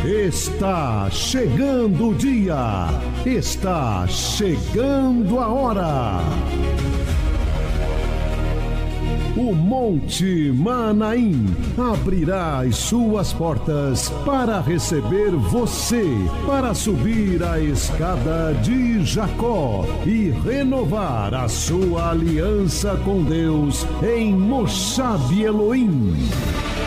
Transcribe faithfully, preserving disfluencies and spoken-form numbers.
Está chegando o dia, está chegando a hora. O Monte Manaim abrirá as suas portas para receber você, para subir a escada de Jacó e renovar a sua aliança com Deus em Moshav Elohim.